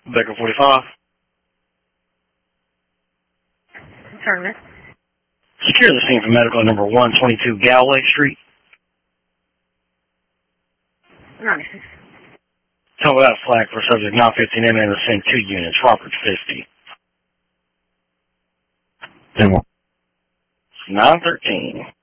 Becker 45. Turner. Secure the scene for medical number 122 Galway Street. Nice. Tell without flag for subject 915 M in the same 2 units, Robert 50. 913.